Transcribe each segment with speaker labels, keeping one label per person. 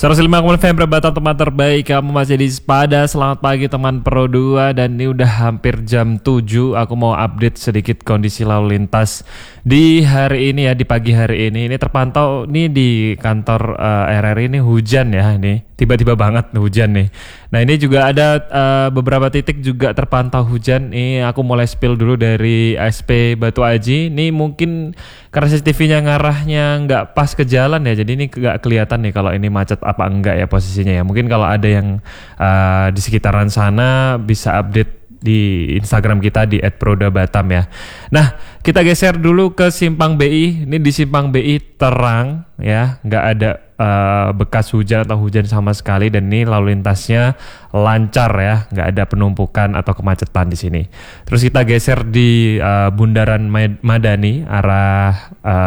Speaker 1: 105,5 FM Batam, teman terbaik. Kamu masih di Sepada. Selamat pagi teman Pro 2. Dan ini udah hampir jam 7. Aku mau update sedikit kondisi lalu lintas di hari ini ya, di pagi hari ini. Ini terpantau nih di kantor RRI ini hujan ya, nih tiba-tiba banget hujan nih. Nah ini juga ada beberapa titik juga terpantau hujan. Ini aku mulai spill dulu dari SP Batu Aji. Ini mungkin karena CCTV-nya ngarahnya nggak pas ke jalan ya, jadi ini nggak kelihatan nih kalau ini macet apa enggak ya posisinya ya. Mungkin kalau ada yang di sekitaran sana bisa update di Instagram kita di @proda_batam ya. Nah, kita geser dulu ke Simpang BI. Ini di Simpang BI terang ya, nggak ada bekas hujan atau hujan sama sekali, dan ini lalu lintasnya lancar ya, nggak ada penumpukan atau kemacetan di sini. Terus kita geser di Bundaran Madani arah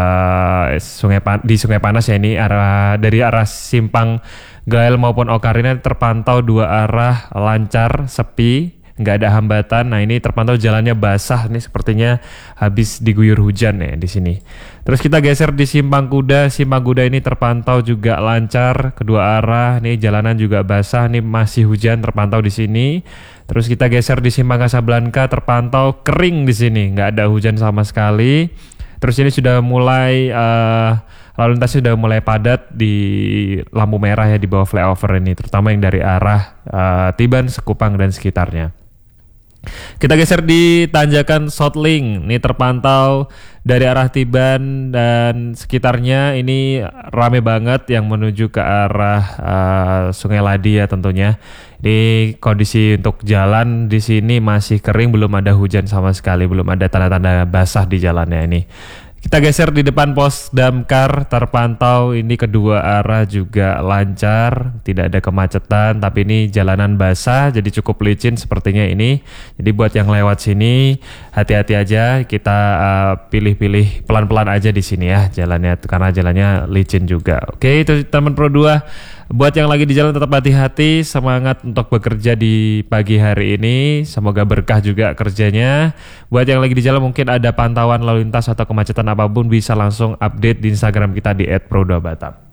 Speaker 1: Sungai Panas ya, ini dari arah Simpang Gael maupun Okarina terpantau dua arah lancar, sepi, nggak ada hambatan. Nah ini terpantau jalannya basah nih, sepertinya habis diguyur hujan ya di sini. Terus kita geser di Simpang Kuda. Simpang Kuda ini terpantau juga lancar kedua arah. Nih jalanan juga basah, nih masih hujan terpantau di sini. Terus kita geser di Simpang Kasablanka, terpantau kering di sini, nggak ada hujan sama sekali. Terus ini sudah mulai lalu lintasnya sudah mulai padat di lampu merah ya, di bawah flyover ini, terutama yang dari arah Tiban, Sekupang dan sekitarnya. Kita geser di tanjakan Sotlink. Ini terpantau dari arah Tiban dan sekitarnya ini rame banget yang menuju ke arah Sungai Ladi ya tentunya. Ini kondisi untuk jalan di sini masih kering, belum ada hujan sama sekali, belum ada tanda-tanda basah di jalannya ini. Kita geser di depan pos damkar, terpantau ini kedua arah juga lancar, tidak ada kemacetan, tapi ini jalanan basah jadi cukup licin sepertinya ini. Jadi buat yang lewat sini hati-hati aja, kita pilih-pilih pelan-pelan aja di sini ya jalannya, karena jalannya licin juga. Oke, itu teman Pro 2. Buat yang lagi di jalan tetap hati-hati, semangat untuk bekerja di pagi hari ini, semoga berkah juga kerjanya. Buat yang lagi di jalan mungkin ada pantauan lalu lintas atau kemacetan apapun, bisa langsung update di Instagram kita di @pro2batam.